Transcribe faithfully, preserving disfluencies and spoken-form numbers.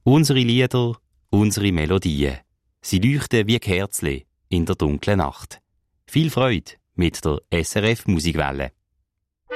Unsere Lieder, unsere Melodien. Sie leuchten wie Kerzchen in der dunklen Nacht. Viel Freude mit der S R F Musikwelle.